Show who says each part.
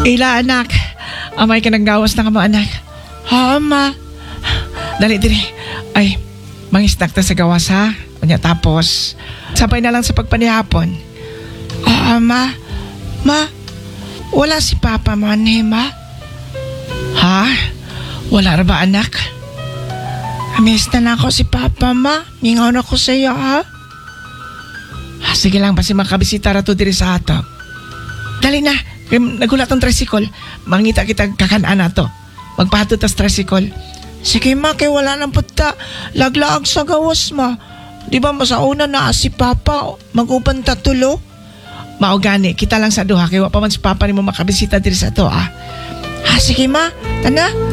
Speaker 1: Ila anak, amay ka nang gawas na ka mo anak. Ha, ma. Dali, dali. Ay, mangisnak ta sa gawas ha. Kanya tapos, sabay na lang sa pagpanihapon. Ma. Ma, wala si Papa man eh, ma. Ha? Wala ra ba anak? Amiss na lang ako si Papa, ma. Mingaw na ko sa iyo, ha? Sige lang, basi makabisita ra to diri sa ato. Dali na, nagulat ang tricycle. Mangita kita kakanaan na to. Magpahatod tas tricycle. Sige ma, kay wala nang punta. Laglaag sa gawas ma. Di ba masauna na si Papa mag-uban ta tulo? Mao gani, kita lang sa duha kay wa pa man si Papa nimo makabisita diri sa to ah. Sige ma, tana.